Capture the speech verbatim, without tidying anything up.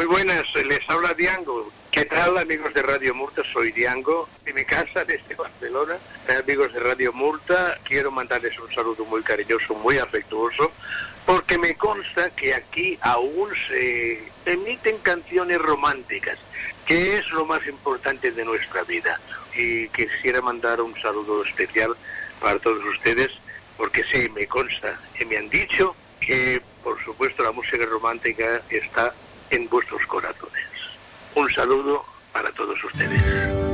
Muy buenas, les habla Diango. ¿Qué tal, amigos de Radio Murta? Soy Diango, de mi casa desde Barcelona. Amigos de Radio Murta, quiero mandarles un saludo muy cariñoso, muy afectuoso, porque me consta que aquí aún se emiten canciones románticas, que es lo más importante de nuestra vida. Y quisiera mandar un saludo especial para todos ustedes, porque sí, me consta y me han dicho que, por supuesto, la música romántica está en vuestros corazones. Un saludo para todos ustedes.